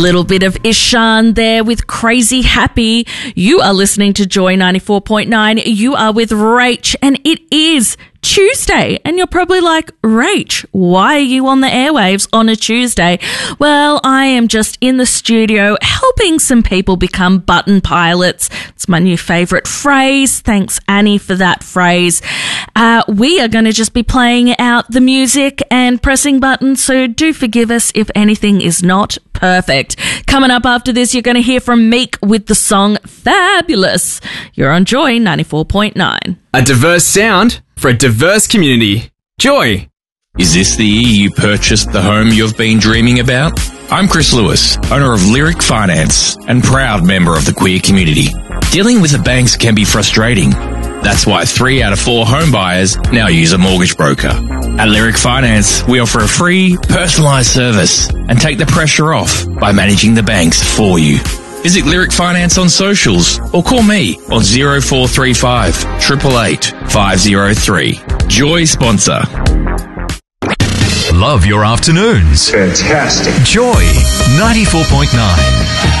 Little bit of Ishan there with Crazy Happy. You are listening to Joy 94.9. You are with Rach, and it is Tuesday. And you're probably like, Rach, why are you on the airwaves on a Tuesday? Well, I am just in the studio helping some people become button pilots. It's my new favourite phrase. Thanks, Annie, for that phrase. We are going to just be playing out the music and pressing buttons, so do forgive us if anything is not perfect. Coming up after this, you're going to hear from Meek with the song Fabulous. You're on Joy 94.9. A diverse sound for a diverse community. Joy. Is this the year you purchased the home you've been dreaming about? I'm Chris Lewis, owner of Lyric Finance and proud member of the queer community. Dealing with the banks can be frustrating. That's why 3 out of 4 home buyers now use a mortgage broker. At Lyric Finance, we offer a free, personalised service and take the pressure off by managing the banks for you. Visit Lyric Finance on socials or call me on 0435 888 503. Joy sponsor. Love your afternoons. Fantastic. Joy 94.9.